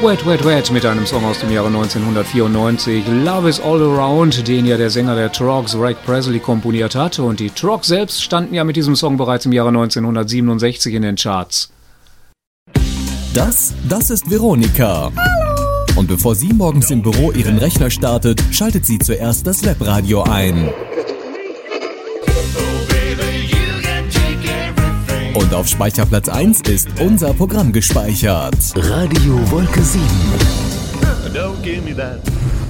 Wet, Wet, Wet mit einem Song aus dem Jahre 1994. Love is All Around, den ja der Sänger der Troggs, Greg Presley, komponiert hatte. Und die Troggs selbst standen ja mit diesem Song bereits im Jahre 1967 in den Charts. Das ist Veronika. Hallo. Und bevor sie morgens im Büro ihren Rechner startet, schaltet sie zuerst das Webradio ein. Und auf Speicherplatz 1 ist unser Programm gespeichert. Radio Wolke 7. Don't give me that.